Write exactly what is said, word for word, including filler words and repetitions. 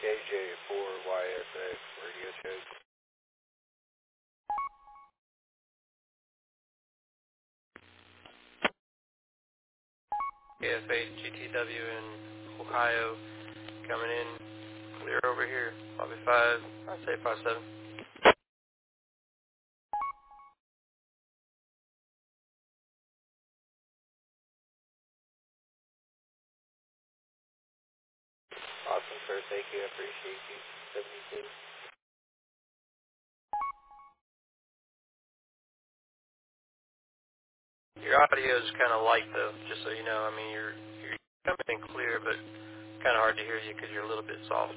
J four Y S X radio check. K F eight G T W in Ohio coming in clear over here. Probably five, I'd say five seven. Awesome, sir. Thank you. I appreciate you. seventy-two. Your audio is kind of light, though, just so you know. I mean, you're, you're coming in clear, but kind of hard to hear you because you're a little bit soft.